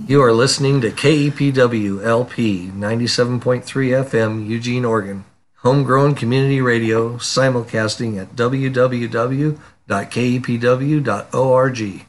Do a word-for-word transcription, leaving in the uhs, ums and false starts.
You are listening to K E P W L P ninety-seven point three F M, Eugene, Oregon. Homegrown community radio, simulcasting at w w w dot k e p w dot org.